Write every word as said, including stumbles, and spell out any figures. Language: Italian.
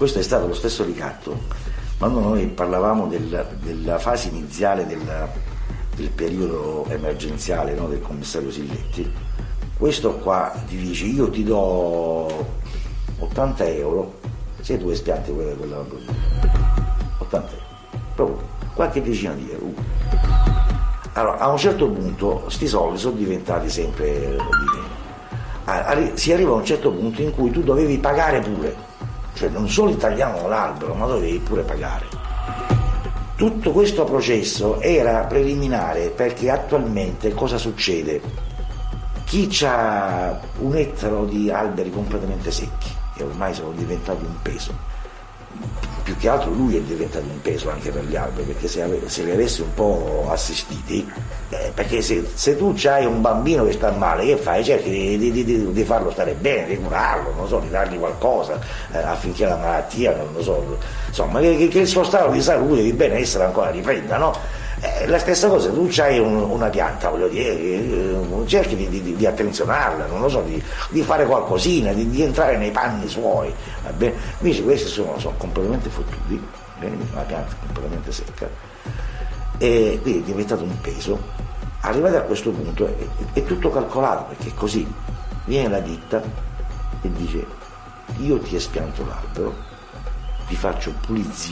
questo è stato lo stesso ricatto quando noi parlavamo del, della fase iniziale del, del periodo emergenziale, no, del commissario Silletti. Questo qua ti dice: io ti do ottanta euro se tu espianti quella, quella ottanta euro, proprio qualche decina di euro. Allora a un certo punto sti soldi sono diventati sempre di meno. Arri- si arriva a un certo punto in cui tu dovevi pagare pure, cioè non solo tagliavano l'albero ma dovevi pure pagare. Tutto questo processo era preliminare, perché attualmente cosa succede? Chi ha un ettaro di alberi completamente secchi, che ormai sono diventati un peso, più che altro lui è diventato un peso anche per gli alberi, perché se, ave- se li avessi un po' assistiti, eh, perché se, se tu hai un bambino che sta male, che fai? Cerchi di, di, di, di farlo stare bene, di curarlo, non so, di dargli qualcosa eh, affinché la malattia, non lo so, insomma, che, che il suo stato di salute, di benessere ancora riprenda, no? Eh, la stessa cosa, tu c'hai un, una pianta, voglio dire, eh, cerchi di, di, di attenzionarla, non lo so, di, di fare qualcosina, di, di entrare nei panni suoi, va bene? Invece questi sono, sono completamente fottuti, una pianta completamente secca, e quindi è diventato un peso. Arrivati a questo punto è, è tutto calcolato, perché è così, viene la ditta e dice: io ti espianto l'albero, ti faccio pulizia